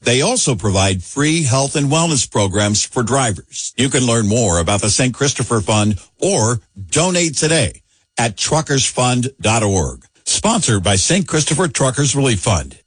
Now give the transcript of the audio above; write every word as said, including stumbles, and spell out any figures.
They also provide free health and wellness programs for drivers. You can learn more about the Saint Christopher Fund or donate today at truckers fund dot org. Sponsored by Saint Christopher Truckers Relief Fund.